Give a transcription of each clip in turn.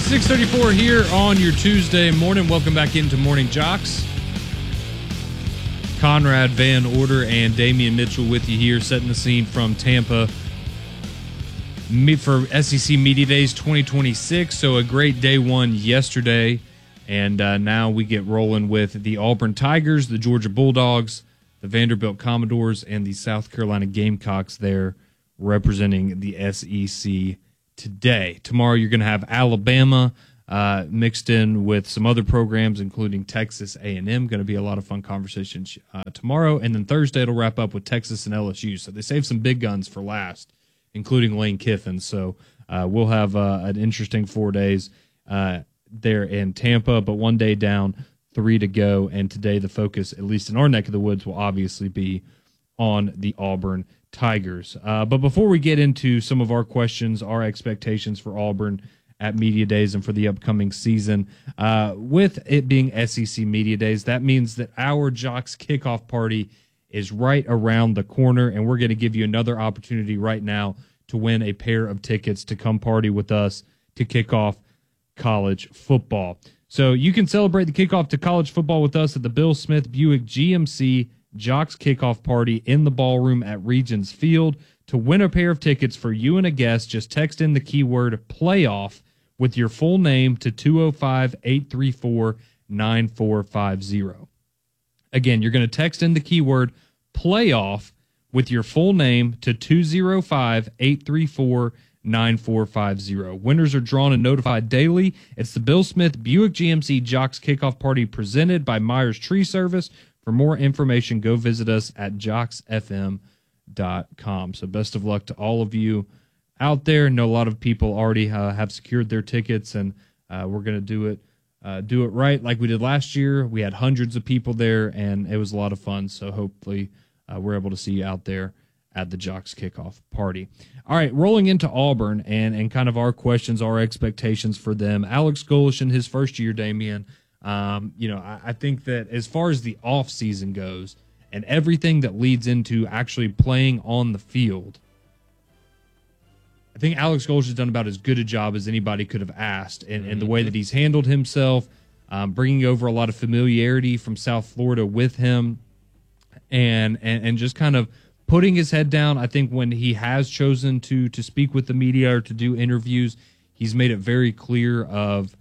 6:34 here on your Tuesday morning. Welcome back into Morning Jocks. Conrad Van Order and Damian Mitchell with you here, setting the scene from Tampa for SEC Media Days 2026. So a great day one yesterday, and now we get rolling with the Auburn Tigers, the Georgia Bulldogs, the Vanderbilt Commodores, and the South Carolina Gamecocks there representing the SEC today. Tomorrow you're going to have Alabama mixed in with some other programs, including Texas A&M. Going to be a lot of fun conversations tomorrow. And then Thursday it'll wrap up with Texas and LSU. So they saved some big guns for last, including Lane Kiffin. So we'll have an interesting 4 days there in Tampa, but 1 day down, 3 to go. And today the focus, at least in our neck of the woods, will obviously be on the Auburn Tigers. But before we get into some of our questions, our expectations for Auburn at Media Days and for the upcoming season, with it being SEC Media Days, that means that our Jocks kickoff party is right around the corner, and we're going to give you another opportunity right now to win a pair of tickets to come party with us to kick off college football. So you can celebrate the kickoff to college football with us at the Bill Smith Buick GMC Jocks Kickoff Party in the ballroom at Regions Field. To win a pair of tickets for you and a guest, just text in the keyword playoff with your full name to 205-834-9450. Again, you're going to text in the keyword playoff with your full name to 205-834-9450. Winners are drawn and notified daily. It's the Bill Smith Buick GMC Jocks Kickoff Party presented by Myers Tree Service. For more information, go visit us at jocksfm.com. So best of luck to all of you out there. I know a lot of people already have secured their tickets, and we're going to do it right like we did last year. We had hundreds of people there, and it was a lot of fun. So hopefully we're able to see you out there at the Jocks Kickoff Party. All right, rolling into Auburn and kind of our questions, our expectations for them. Alex Golesh in his first year, Damian. I think that as far as the offseason goes and everything that leads into actually playing on the field, I think Alex Golesh has done about as good a job as anybody could have asked. And the way that he's handled himself, bringing over a lot of familiarity from South Florida with him, and just kind of putting his head down. I think when he has chosen to speak with the media or to do interviews, he's made it very clear of,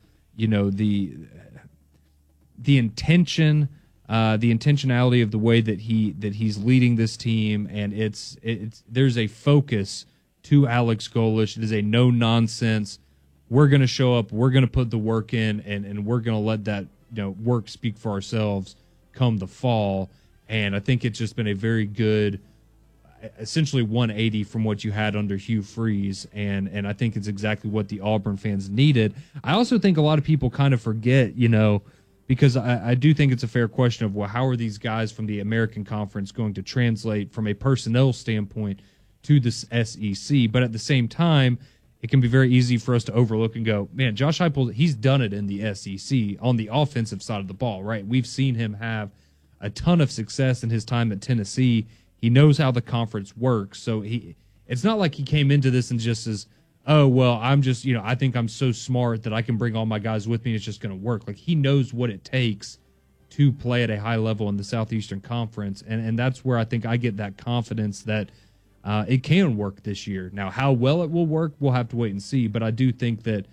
the intention, the intentionality of the way that he's leading this team, and it's there's a focus to Alex Golesh. It is a no nonsense. We're going to show up. We're going to put the work in, and we're going to let that work speak for ourselves come the fall. And I think it's just been a very good, essentially 180 from what you had under Hugh Freeze, and I think it's exactly what the Auburn fans needed. I also think a lot of people kind of forget, because I do think it's a fair question of, well, how are these guys from the American Conference going to translate from a personnel standpoint to the SEC? But at the same time, it can be very easy for us to overlook and go, man, Josh Heupel, he's done it in the SEC on the offensive side of the ball, right? We've seen him have a ton of success in his time at Tennessee. He knows how the conference works. So it's not like he came into this and just says, oh, well, I'm just, I think I'm so smart that I can bring all my guys with me. It's just going to work. Like, he knows what it takes to play at a high level in the Southeastern Conference. And that's where I think I get that confidence that it can work this year. Now, how well it will work, we'll have to wait and see. But I do think that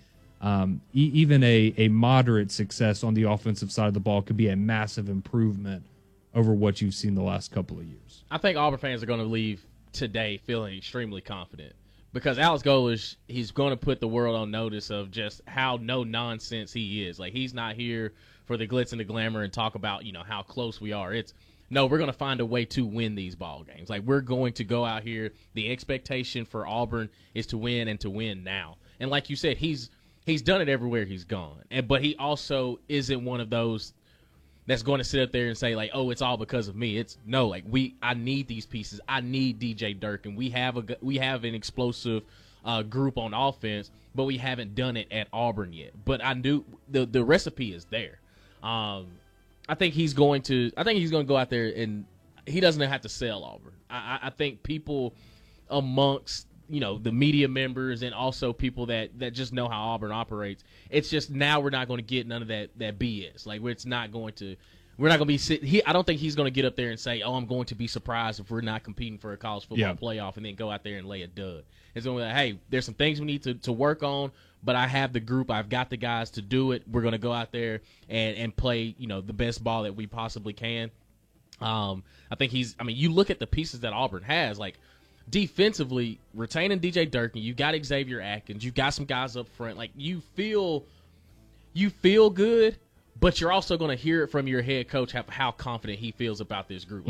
even a moderate success on the offensive side of the ball could be a massive improvement over what you've seen the last couple of years. I think Auburn fans are going to leave today feeling extremely confident. Because Alex Golesh, he's going to put the world on notice of just how no-nonsense he is. Like, he's not here for the glitz and the glamour and talk about, how close we are. No, we're going to find a way to win these ball games. Like, we're going to go out here. The expectation for Auburn is to win and to win now. And like you said, he's done it everywhere he's gone. But he also isn't one of those that's going to sit up there and say, like, oh, it's all because of me. It's no, like, I need these pieces. I need DJ Durkin. We have an explosive group on offense, but we haven't done it at Auburn yet. But I knew the recipe is there. I think he's going to go out there, and he doesn't have to sell Auburn. I think people amongst the media members and also people that just know how Auburn operates. It's just now we're not going to get none of that BS. Like we're not going to be sitting. I don't think he's going to get up there and say, "Oh, I'm going to be surprised if we're not competing for a college football playoff," and then go out there and lay a dud. It's going to be like, "Hey, there's some things we need to work on, but I have the group. I've got the guys to do it. We're going to go out there and play, the best ball that we possibly can." I think you look at the pieces that Auburn has, like defensively, retaining DJ Durkin, you got Xavier Atkins, you got some guys up front. Like you feel good, but you're also going to hear it from your head coach how confident he feels about this group.